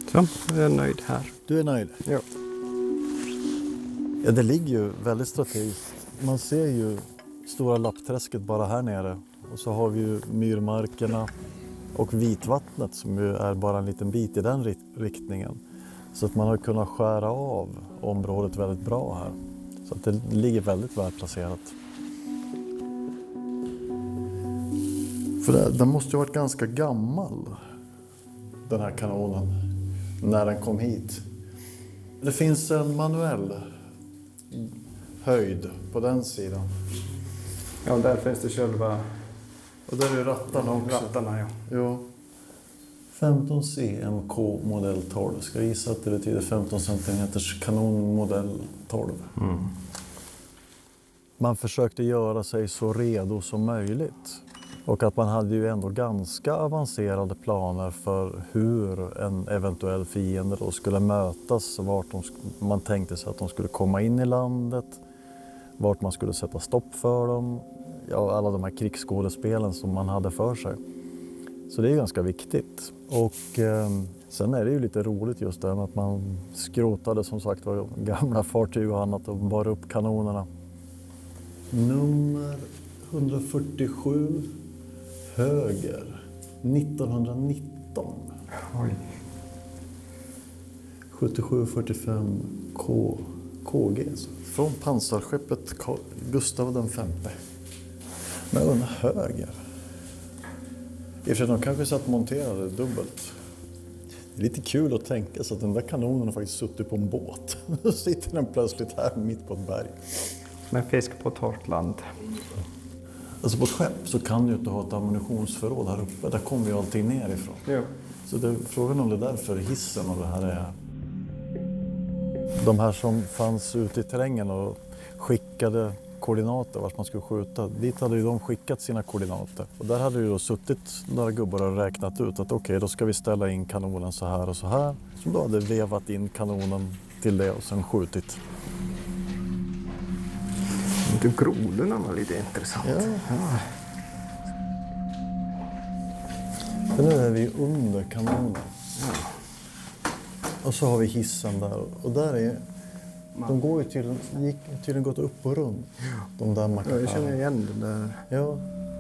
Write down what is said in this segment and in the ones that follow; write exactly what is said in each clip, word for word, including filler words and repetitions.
Så, jag är nöjd här. Du är nöjd? Ja. Ja, det ligger ju väldigt strategiskt. Man ser ju Stora Lappträsket bara här nere. Och så har vi ju myrmarkerna och Vitvattnet som ju är bara en liten bit i den riktningen. Så att man har kunnat skära av området väldigt bra här. Så att det ligger väldigt väl placerat. För det, den måste ju ha varit ganska gammal, den här kanonen, när den kom hit. Det finns en manuell höjd på den sidan. Ja, där finns det själva Och där är rattarna också. rattarna, ja. Jo. femton C M K modell tolv. Ska jag gissa att det betyder femton centimeters kanon modell tolv. Mm. Man försökte göra sig så redo som möjligt. Och att man hade ju ändå ganska avancerade planer för hur en eventuell fiende då skulle mötas. Vart de, man tänkte sig att de skulle komma in i landet. Vart man skulle sätta stopp för dem. Ja, alla de här krigsskådespelen som man hade för sig. Så det är ganska viktigt. Och eh, sen är det ju lite roligt just det med att man skrotade som sagt var gamla fartyg och annat och bar upp kanonerna. Nummer etthundrafyrtiosju höger nittonhundranitton. Oj. sjuttiosju fyrtiofem K, KG. Från pansarskeppet Gustav den femte. Men under höger. I och för sig, de kanske satt monterade dubbelt. Det är lite kul att tänka sig att den där kanonen har faktiskt suttit på en båt. Då sitter den plötsligt här mitt på ett berg. Med fisk på torrt land. Alltså på ett skepp så kan du inte ha ett ammunitionsförråd här uppe. Där kommer ju allting ner ifrån. Ja. Så det är frågan om det är därför hissen och det här är. De här som fanns ute i terrängen och skickade koordinater vart man skulle skjuta. Dit hade ju de skickat sina koordinater. Och där hade ju då suttit några gubbar och räknat ut att okej, okay, då ska vi ställa in kanonen så här och så här. Som då hade vevat in kanonen till det och sen skjutit. Du, grodorna var lite intressant. Ja. Ja. Nu är vi under kanonen. Ja. Och så har vi hissen där. Och där är... De går ju till, gick tydligen gått upp och runt. De där Ja, jag känner igen det där. Ja.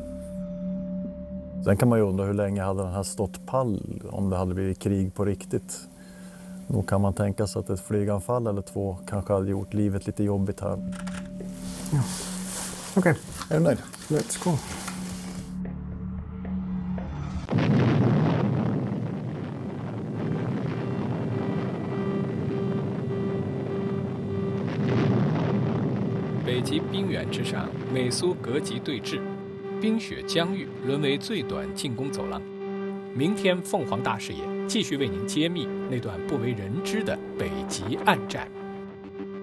Sen kan man ju undra hur länge hade den här stått pall om det hade blivit krig på riktigt. Då kan man tänka sig att ett flyganfall eller två kanske hade gjort livet lite jobbigt här. Ja. Okej. Okay. Är du nöjd? Let's go. 北极冰原之上，美苏隔级对峙，冰雪疆域沦为最短进攻走廊。明天凤凰大视野继续为您揭秘那段不为人知的北极暗战。